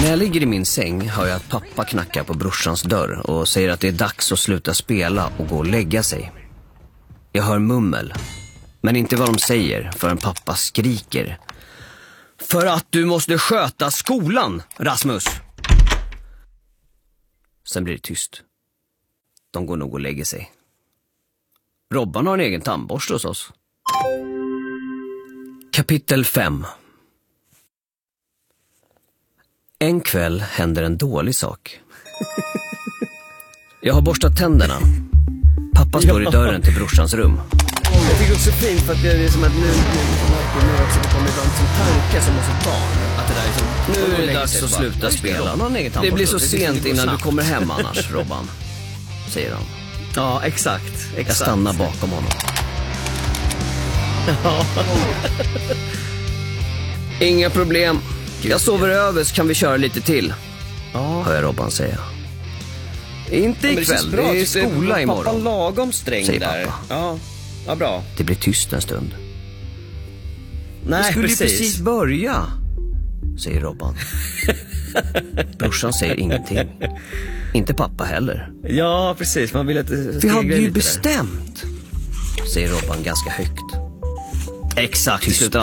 När jag ligger i min säng hör jag att pappa knackar på brorsans dörr och säger att det är dags att sluta spela och gå och lägga sig. Jag hör mummel, men inte vad de säger förrän pappa skriker. För att du måste sköta skolan, Rasmus! Sen blir det tyst. De går nog och lägger sig. Robban har en egen tandborste hos oss. Kapitel 5. En kväll händer en dålig sak. Jag har borstat tänderna. Pappa står i dörren till brorsans rum. Jag tycker också fint för att det är som att nu också det kommer ibland som tankar som hos ett barn. Att det där är som, nu är det dags att sluta spela. Det blir så sent innan du kommer hem annars, Robban, säger han. Ja, exakt. Jag stannar bakom honom. Inga problem. Jag sover över så kan vi köra lite till. Hör jag Robban säga. Inte ikväll, det är skola imorgon. Pappa lagom sträng säger där. Pappa. Ja, bra. Det blir tyst en stund. Nej, det skulle ju precis börja, säger Robban. Brorsan säger ingenting. Inte pappa heller. Ja, precis. Man vill att det vi hade ju bestämt, säger Robban ganska högt. Exakt. Tyst.